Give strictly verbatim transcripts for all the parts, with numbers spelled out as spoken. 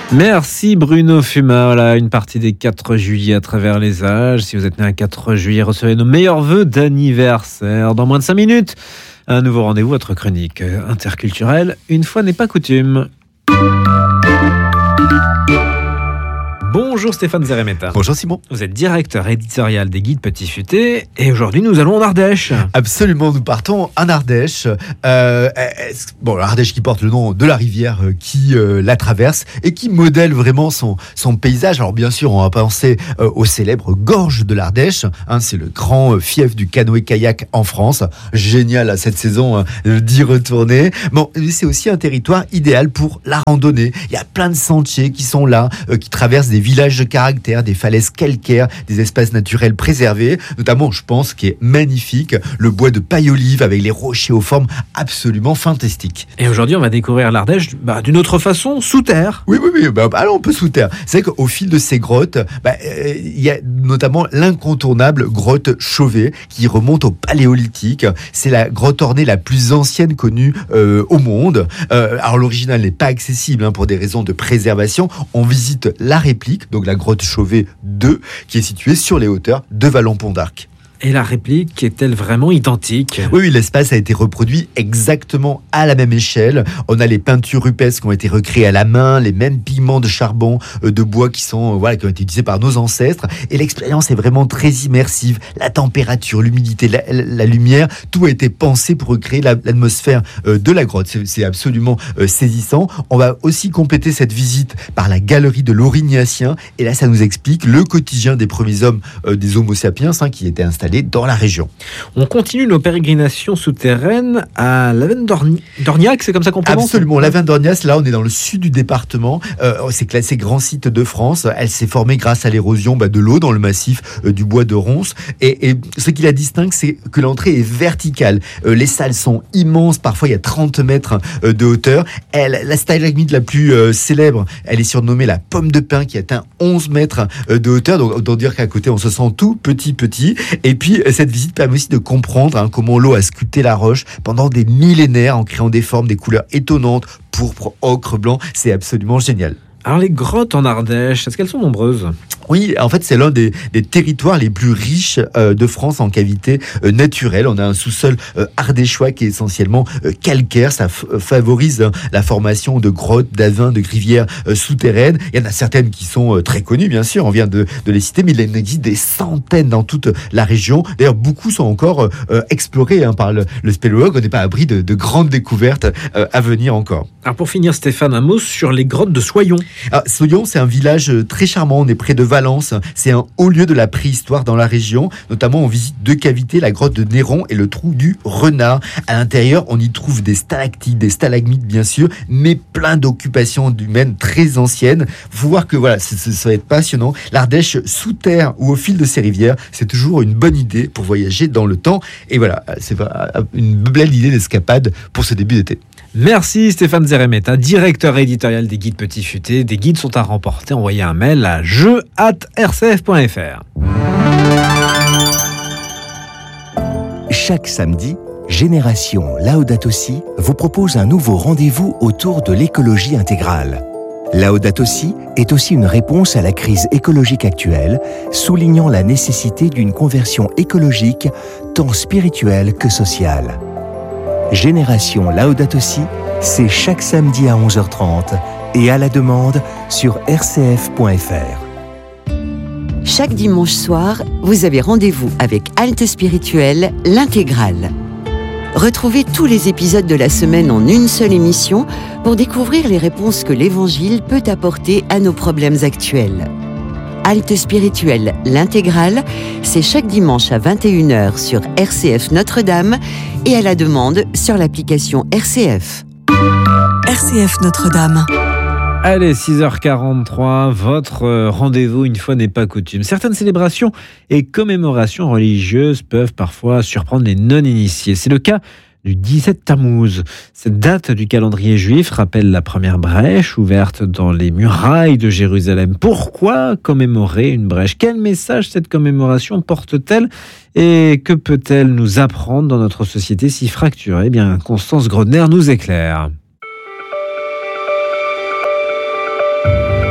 Merci Bruno Fuma. Voilà, une partie des quatre juillet à travers les âges. Si vous êtes né un quatre juillet, recevez nos meilleurs vœux d'anniversaire. Dans moins de cinq minutes, un nouveau rendez-vous, votre chronique interculturelle. Une fois n'est pas coutume. Bonjour Stéphane Zeremeta. Bonjour Simon. Vous êtes directeur éditorial des Guides Petit Futé et aujourd'hui nous allons en Ardèche. Absolument, nous partons en Ardèche. Euh, bon, l'Ardèche qui porte le nom de la rivière qui euh, la traverse et qui modèle vraiment son, son paysage. Alors bien sûr, on va penser euh, aux célèbres gorges de l'Ardèche. Hein, c'est le grand fief du canoë-kayak en France. Génial à cette saison euh, d'y retourner. Bon, c'est aussi un territoire idéal pour la randonnée. Il y a plein de sentiers qui sont là, euh, qui traversent des villages de caractère, des falaises calcaires, des espaces naturels préservés, notamment, je pense, qui est magnifique, le bois de paille-olive avec les rochers aux formes absolument fantastiques. Et aujourd'hui, on va découvrir l'Ardèche bah, d'une autre façon, sous terre. Oui, oui, oui, bah, alors on peut sous terre. C'est vrai qu'au fil de ces grottes, bah, euh, il y a notamment l'incontournable grotte Chauvet qui remonte au Paléolithique. C'est la grotte ornée la plus ancienne connue euh, au monde. Euh, alors l'original n'est pas accessible hein, pour des raisons de préservation. On visite la réplique, donc la grotte Chauvet deux, qui est située sur les hauteurs de Vallon-Pont d'Arc. Et la réplique est-elle vraiment identique ? Oui, oui, l'espace a été reproduit exactement à la même échelle. On a les peintures rupestres qui ont été recréées à la main, les mêmes pigments de charbon, euh, de bois qui sont, euh, voilà, qui ont été utilisés par nos ancêtres. Et l'expérience est vraiment très immersive. La température, l'humidité, la, la, la lumière, tout a été pensé pour recréer la, l'atmosphère euh, de la grotte. C'est, c'est absolument euh, saisissant. On va aussi compléter cette visite par la galerie de l'Aurignacien. Et là, ça nous explique le quotidien des premiers hommes euh, des Homo sapiens hein, qui étaient installés dans la région. On continue nos pérégrinations souterraines à Lavennes-d'Orniac, c'est comme ça qu'on prononce ? Absolument, Lavennes-d'Orniac, là on est dans le sud du département, euh, c'est classé grand site de France, elle s'est formée grâce à l'érosion bah, de l'eau dans le massif euh, du bois de Ronces, et, et ce qui la distingue, c'est que l'entrée est verticale, euh, les salles sont immenses, parfois il y a trente mètres euh, de hauteur, elle, la stalagmite la plus euh, célèbre, elle est surnommée la pomme de pin qui atteint onze mètres euh, de hauteur, donc autant dire qu'à côté on se sent tout petit petit, et puis cette visite permet aussi de comprendre hein, comment l'eau a sculpté la roche pendant des millénaires en créant des formes, des couleurs étonnantes, pourpre, ocre, blanc. C'est absolument génial. Alors les grottes en Ardèche, est-ce qu'elles sont nombreuses ? Oui, en fait, c'est l'un des, des territoires les plus riches euh, de France en cavités euh, naturelles. On a un sous-sol euh, ardéchois qui est essentiellement euh, calcaire. Ça f- favorise hein, la formation de grottes, d'avins, de rivières euh, souterraines. Il y en a certaines qui sont euh, très connues, bien sûr. On vient de, de les citer, mais il en existe des centaines dans toute la région. D'ailleurs, beaucoup sont encore euh, explorés hein, par le, le spéléologue. On n'est pas à l'abri de, de grandes découvertes euh, à venir encore. Alors pour finir, Stéphane, un mot sur les grottes de Soyon. Alors, Soyon, c'est un village très charmant. On est près de Valence. C'est un haut lieu de la préhistoire dans la région. Notamment, on visite deux cavités, la grotte de Néron et le trou du Renard. À l'intérieur, on y trouve des stalactites, des stalagmites, bien sûr, mais plein d'occupations humaines très anciennes. Faut voir que voilà, ça, ça va être passionnant. L'Ardèche sous terre ou au fil de ses rivières, c'est toujours une bonne idée pour voyager dans le temps. Et voilà, c'est une belle idée d'escapade pour ce début d'été. Merci Stéphane Zeremeta, directeur éditorial des Guides Petit Futé. Des guides sont à remporter. Envoyez un mail à jeu arobase r c f point f r. Chaque samedi, Génération Laudato Si vous propose un nouveau rendez-vous autour de l'écologie intégrale. Laudato Si est aussi une réponse à la crise écologique actuelle, soulignant la nécessité d'une conversion écologique tant spirituelle que sociale. Génération Laudato Si, c'est chaque samedi à onze heures trente et à la demande sur r c f point f r. Chaque dimanche soir, vous avez rendez-vous avec Halte Spirituelle, l'intégrale. Retrouvez tous les épisodes de la semaine en une seule émission pour découvrir les réponses que l'Évangile peut apporter à nos problèmes actuels. Halte Spirituelle, l'intégrale, c'est chaque dimanche à vingt et une heures sur R C F Notre-Dame et à la demande sur l'application R C F. R C F Notre-Dame. Allez, six heures quarante-trois, votre rendez-vous une fois n'est pas coutume. Certaines célébrations et commémorations religieuses peuvent parfois surprendre les non-initiés. C'est le cas du dix-sept Tammuz. Cette date du calendrier juif rappelle la première brèche ouverte dans les murailles de Jérusalem. Pourquoi commémorer une brèche ? Quel message cette commémoration porte-t-elle ? Et que peut-elle nous apprendre dans notre société si fracturée ? Eh bien, Constance Grodner nous éclaire.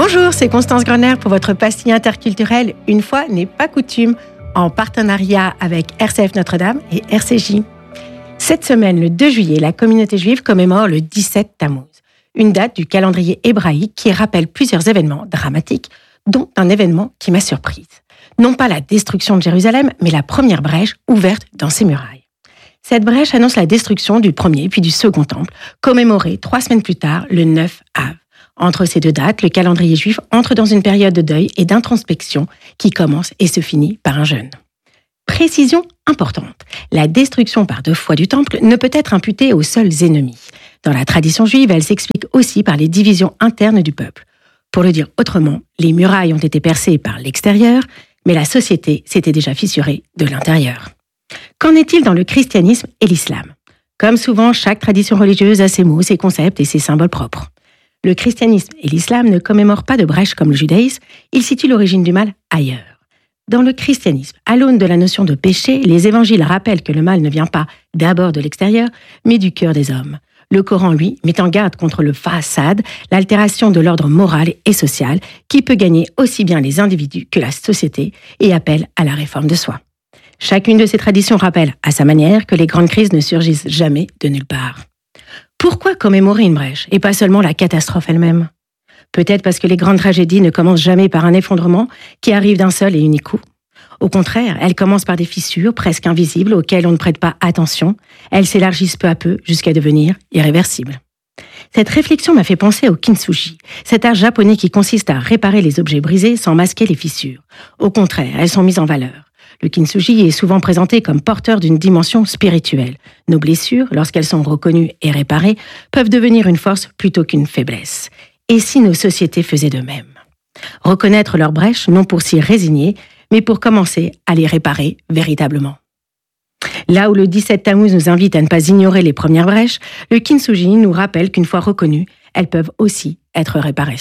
Bonjour, c'est Constance Grener pour votre pastille interculturelle Une fois n'est pas coutume, en partenariat avec R C F Notre-Dame et R C J. Cette semaine, le deux juillet, la communauté juive commémore le dix-sept Tammuz, une date du calendrier hébraïque qui rappelle plusieurs événements dramatiques, dont un événement qui m'a surprise. Non pas la destruction de Jérusalem, mais la première brèche ouverte dans ses murailles. Cette brèche annonce la destruction du premier puis du second temple, commémoré trois semaines plus tard, le neuf Av. Entre ces deux dates, le calendrier juif entre dans une période de deuil et d'introspection qui commence et se finit par un jeûne. Précision importante, la destruction par deux fois du temple ne peut être imputée aux seuls ennemis. Dans la tradition juive, elle s'explique aussi par les divisions internes du peuple. Pour le dire autrement, les murailles ont été percées par l'extérieur, mais la société s'était déjà fissurée de l'intérieur. Qu'en est-il dans le christianisme et l'islam ? Comme souvent, chaque tradition religieuse a ses mots, ses concepts et ses symboles propres. Le christianisme et l'islam ne commémorent pas de brèche comme le judaïsme, ils situent l'origine du mal ailleurs. Dans le christianisme, à l'aune de la notion de péché, les évangiles rappellent que le mal ne vient pas d'abord de l'extérieur, mais du cœur des hommes. Le Coran, lui, met en garde contre le fasad, l'altération de l'ordre moral et social, qui peut gagner aussi bien les individus que la société, et appelle à la réforme de soi. Chacune de ces traditions rappelle, à sa manière, que les grandes crises ne surgissent jamais de nulle part. Pourquoi commémorer une brèche et pas seulement la catastrophe elle-même ? Peut-être parce que les grandes tragédies ne commencent jamais par un effondrement qui arrive d'un seul et unique coup. Au contraire, elles commencent par des fissures presque invisibles auxquelles on ne prête pas attention. Elles s'élargissent peu à peu jusqu'à devenir irréversibles. Cette réflexion m'a fait penser au kintsugi, cet art japonais qui consiste à réparer les objets brisés sans masquer les fissures. Au contraire, elles sont mises en valeur. Le kintsugi est souvent présenté comme porteur d'une dimension spirituelle. Nos blessures, lorsqu'elles sont reconnues et réparées, peuvent devenir une force plutôt qu'une faiblesse. Et si nos sociétés faisaient de même ? Reconnaître leurs brèches, non pour s'y résigner, mais pour commencer à les réparer véritablement. Là où le dix-sept Tammuz nous invite à ne pas ignorer les premières brèches, le kintsugi nous rappelle qu'une fois reconnues, elles peuvent aussi être réparées.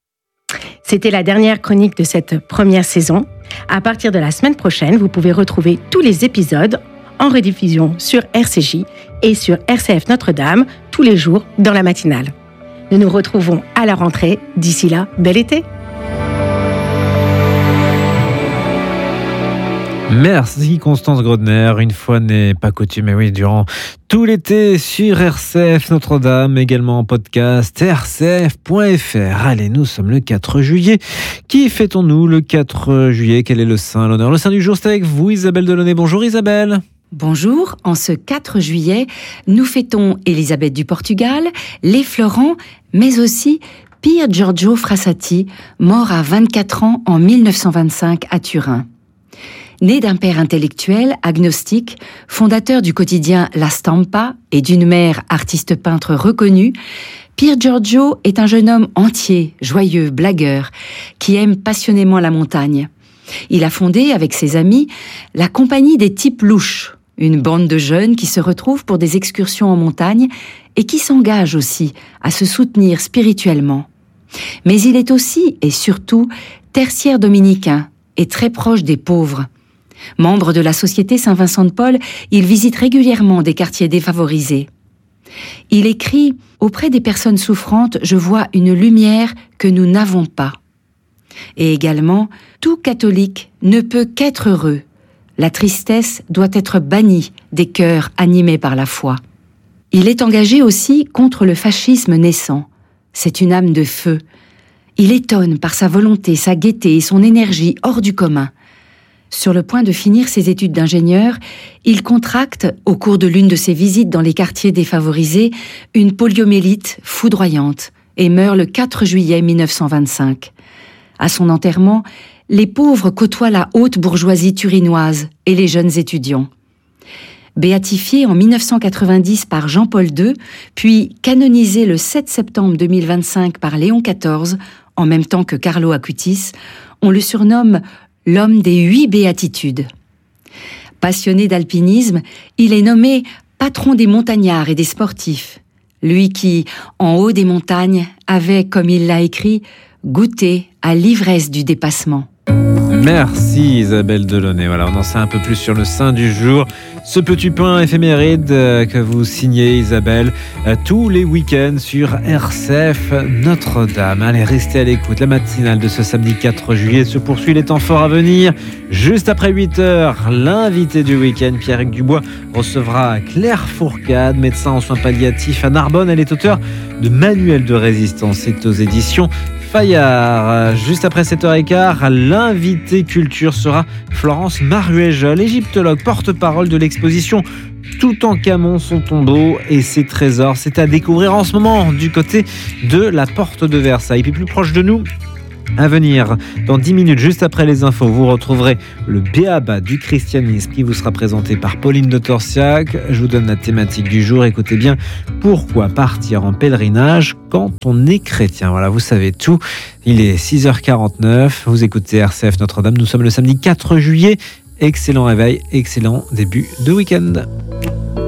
C'était la dernière chronique de cette première saison. À partir de la semaine prochaine, vous pouvez retrouver tous les épisodes en rediffusion sur R C J et sur R C F Notre-Dame tous les jours dans la matinale. Nous nous retrouvons à la rentrée. D'ici là, bel été! Merci Constance Grener, une fois n'est pas coutume, mais oui, durant tout l'été sur R C F Notre-Dame, également en podcast r c f point f r. Allez, nous sommes le quatre juillet. Qui fêtons-nous le quatre juillet ? Quel est le saint, l'honneur ? Le saint du jour, c'est avec vous, Isabelle Delaunay. Bonjour Isabelle. Bonjour, en ce quatre juillet, nous fêtons Élisabeth du Portugal, les Florents, mais aussi Pier Giorgio Frassati, mort à vingt-quatre ans en mille neuf cent vingt-cinq à Turin. Né d'un père intellectuel, agnostique, fondateur du quotidien La Stampa et d'une mère artiste-peintre reconnue, Pier Giorgio est un jeune homme entier, joyeux, blagueur, qui aime passionnément la montagne. Il a fondé, avec ses amis, la Compagnie des Types Louches, une bande de jeunes qui se retrouvent pour des excursions en montagne et qui s'engagent aussi à se soutenir spirituellement. Mais il est aussi, et surtout, tertiaire dominicain et très proche des pauvres. Membre de la Société Saint-Vincent-de-Paul, il visite régulièrement des quartiers défavorisés. Il écrit « Auprès des personnes souffrantes, je vois une lumière que nous n'avons pas. » Et également « Tout catholique ne peut qu'être heureux. La tristesse doit être bannie des cœurs animés par la foi. » Il est engagé aussi contre le fascisme naissant. C'est une âme de feu. Il étonne par sa volonté, sa gaieté et son énergie hors du commun. Sur le point de finir ses études d'ingénieur, il contracte, au cours de l'une de ses visites dans les quartiers défavorisés, une poliomyélite foudroyante et meurt le quatre juillet mille neuf cent vingt-cinq. À son enterrement, les pauvres côtoient la haute bourgeoisie turinoise et les jeunes étudiants. Béatifié en mille neuf cent quatre-vingt-dix par Jean-Paul deux, puis canonisé le sept septembre deux mille vingt-cinq par Léon quatorze, en même temps que Carlo Acutis, on le surnomme l'homme des huit béatitudes. Passionné d'alpinisme, il est nommé patron des montagnards et des sportifs. Lui qui, en haut des montagnes, avait, comme il l'a écrit, goûté à l'ivresse du dépassement. Merci Isabelle Delaunay. Voilà, on en sait un peu plus sur le saint du jour. Ce petit point éphéméride que vous signez, Isabelle, tous les week-ends sur R C F Notre-Dame. Allez, restez à l'écoute. La matinale de ce samedi quatre juillet se poursuit. Les temps forts à venir. Juste après huit heures, l'invité du week-end, Pierrick Dubois, recevra Claire Fourcade, médecin en soins palliatifs à Narbonne. Elle est auteure de Manuel de résistance. C'est aux éditions Fayard. Juste après sept heures quinze, l'invité culture sera Florence Maruéjol, égyptologue, porte-parole de l'exposition Toutankhamon, son tombeau et ses trésors. C'est à découvrir en ce moment du côté de la porte de Versailles. Puis plus proche de nous, à venir, dans dix minutes, juste après les infos, vous retrouverez le B.A.B.A. du christianisme qui vous sera présenté par Pauline de Torsiac. Je vous donne la thématique du jour. Écoutez bien, pourquoi partir en pèlerinage quand on est chrétien? Voilà, vous savez tout. Il est six heures quarante-neuf. Vous écoutez R C F Notre-Dame. Nous sommes le samedi quatre juillet. Excellent réveil, excellent début de week-end.